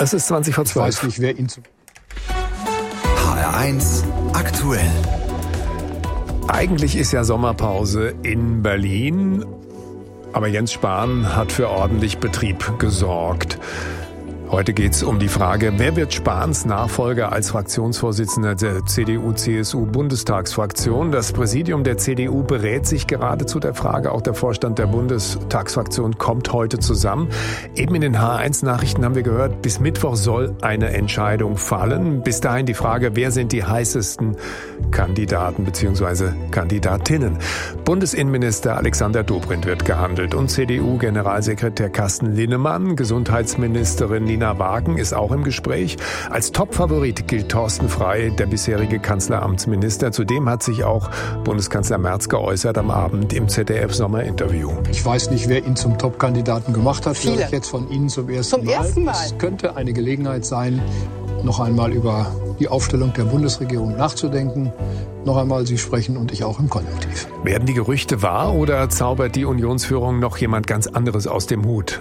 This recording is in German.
Es ist 20 vor 12. Ich weiß nicht, wer ihn zu... HR1 aktuell. Eigentlich ist ja Sommerpause in Berlin, aber Jens Spahn hat für ordentlich Betrieb gesorgt. Heute geht es um die Frage, wer wird Spahns Nachfolger als Fraktionsvorsitzender der CDU-CSU-Bundestagsfraktion? Das Präsidium der CDU berät sich gerade zu der Frage. Auch der Vorstand der Bundestagsfraktion kommt heute zusammen. Eben in den HR1-Nachrichten haben wir gehört, bis Mittwoch soll eine Entscheidung fallen. Bis dahin die Frage, wer sind die heißesten Kandidaten bzw. Kandidatinnen? Bundesinnenminister Alexander Dobrindt wird gehandelt und CDU-Generalsekretär Carsten Linnemann, Gesundheitsministerin Nina Wagen ist auch im Gespräch. Als Top-Favorit gilt Thorsten Frey, der bisherige Kanzleramtsminister. Zudem hat sich auch Bundeskanzler Merz geäußert am Abend im ZDF-Sommerinterview. Ich weiß nicht, wer ihn zum Top-Kandidaten gemacht hat. Viele. Vielleicht jetzt von Ihnen zum ersten Mal. Es könnte eine Gelegenheit sein, noch einmal über die Aufstellung der Bundesregierung nachzudenken. Noch einmal, Sie sprechen und ich auch im Konjunktiv. Werden die Gerüchte wahr oder zaubert die Unionsführung noch jemand ganz anderes aus dem Hut?